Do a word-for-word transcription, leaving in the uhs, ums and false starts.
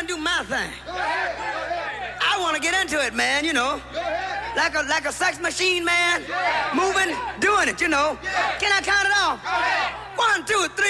do my thing. I want to get into it, man, you know. Like a like a sex machine, man. Moving, doing it, you know. Can I count it off? One, two, three.